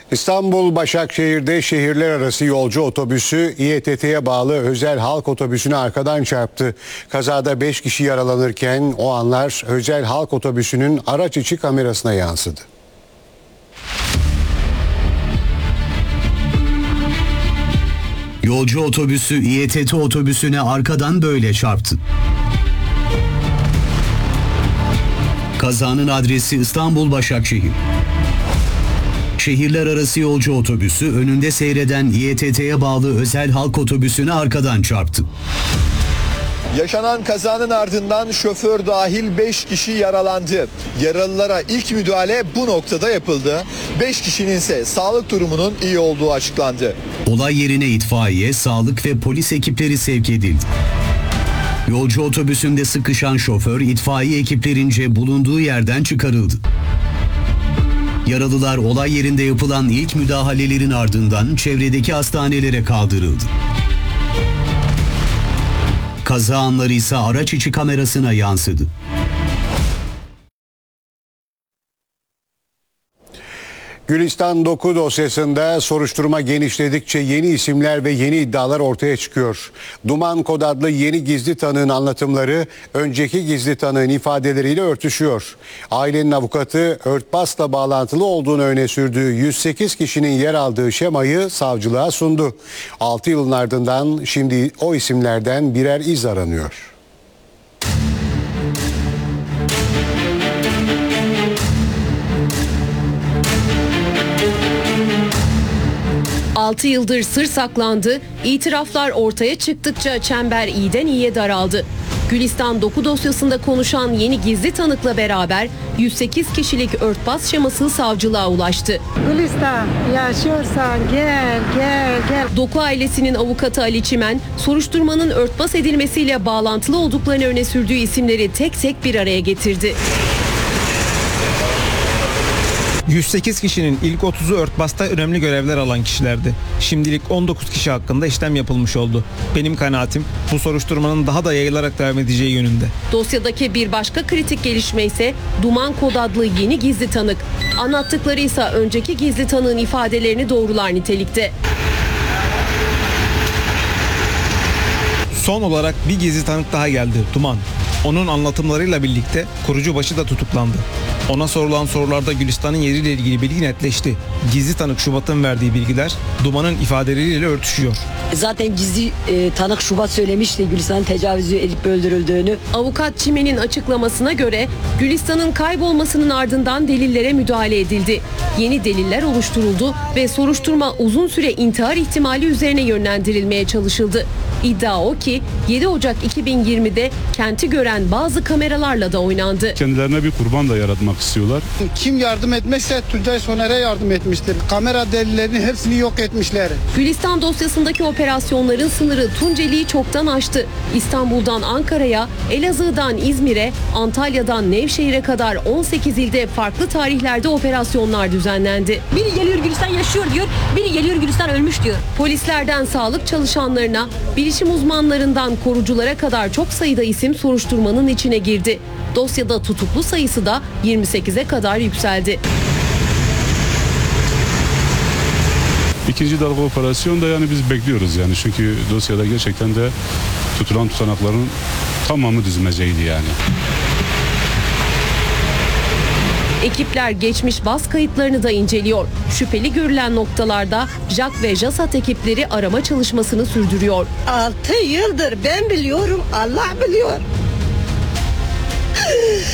İstanbul Başakşehir'de şehirler arası yolcu otobüsü İETT'ye bağlı özel halk otobüsüne arkadan çarptı. Kazada 5 kişi yaralanırken o anlar özel halk otobüsünün araç içi kamerasına yansıdı. Yolcu otobüsü İETT otobüsüne arkadan böyle çarptı. Kazanın adresi İstanbul Başakşehir. Şehirler arası yolcu otobüsü önünde seyreden İETT'ye bağlı özel halk otobüsüne arkadan çarptı. Yaşanan kazanın ardından şoför dahil 5 kişi yaralandı. Yaralılara ilk müdahale bu noktada yapıldı. 5 kişinin ise sağlık durumunun iyi olduğu açıklandı. Olay yerine itfaiye, sağlık ve polis ekipleri sevk edildi. Yolcu otobüsünde sıkışan şoför itfaiye ekiplerince bulunduğu yerden çıkarıldı. Yaralılar olay yerinde yapılan ilk müdahalelerin ardından çevredeki hastanelere kaldırıldı. Kaza anları ise araç içi kamerasına yansıdı. Gülistan Doku dosyasında soruşturma genişledikçe yeni isimler ve yeni iddialar ortaya çıkıyor. Duman Kod adlı yeni gizli tanığın anlatımları önceki gizli tanığın ifadeleriyle örtüşüyor. Ailenin avukatı örtbasla bağlantılı olduğunu öne sürdüğü 108 kişinin yer aldığı şemayı savcılığa sundu. 6 yılın ardından şimdi o isimlerden birer iz aranıyor. Altı yıldır sır saklandı, itiraflar ortaya çıktıkça çember iyiden iyiye daraldı. Gülistan Doku dosyasında konuşan yeni gizli tanıkla beraber 108 kişilik örtbas şeması savcılığa ulaştı. Gülistan yaşıyorsan gel. Doku ailesinin avukatı Ali Çimen, soruşturmanın örtbas edilmesiyle bağlantılı olduklarını öne sürdüğü isimleri tek tek bir araya getirdi. 108 kişinin ilk 30'u örtbasta önemli görevler alan kişilerdi. Şimdilik 19 kişi hakkında işlem yapılmış oldu. Benim kanaatim bu soruşturmanın daha da yayılarak devam edeceği yönünde. Dosyadaki bir başka kritik gelişme ise Duman Kod adlı yeni gizli tanık. Anlattıkları ise önceki gizli tanığın ifadelerini doğrular nitelikte. Son olarak bir gizli tanık daha geldi, Duman. Onun anlatımlarıyla birlikte kurucu başı da tutuklandı. Ona sorulan sorularda Gülistan'ın yeriyle ilgili bilgi netleşti. Gizli tanık Şubat'ın verdiği bilgiler Duman'ın ifadeleriyle örtüşüyor. Zaten gizli tanık Şubat söylemişti Gülistan'ın tecavüzü edip öldürüldüğünü. Avukat Çimen'in açıklamasına göre Gülistan'ın kaybolmasının ardından delillere müdahale edildi. Yeni deliller oluşturuldu ve soruşturma uzun süre intihar ihtimali üzerine yönlendirilmeye çalışıldı. İddia o ki 7 Ocak 2020'de kenti gören bazı kameralarla da oynandı. Kendilerine bir kurban da yaratmak istiyorlar. Kim yardım etmezse Tuncay Soner'e yardım etmiştir. Kamera delillerini hepsini yok etmişler. Gülistan dosyasındaki operasyonların sınırı Tunceli'yi çoktan aştı. İstanbul'dan Ankara'ya, Elazığ'dan İzmir'e, Antalya'dan Nevşehir'e kadar 18 ilde farklı tarihlerde operasyonlar düzenlendi. Biri geliyor Gülistan yaşıyor diyor, biri geliyor Gülistan ölmüş diyor. Polislerden sağlık çalışanlarına, bilişim uzmanlarından koruculara kadar çok sayıda isim soruşturmanın içine girdi. Dosyada tutuklu sayısı da 28'e kadar yükseldi. İkinci dalga operasyon da yani biz bekliyoruz yani çünkü dosyada gerçekten de tutulan tutanakların tamamı düzmeceydi yani. Ekipler geçmiş baz kayıtlarını da inceliyor. Şüpheli görülen noktalarda JAK ve JASAT ekipleri arama çalışmasını sürdürüyor. 6 yıldır ben biliyorum, Allah biliyor.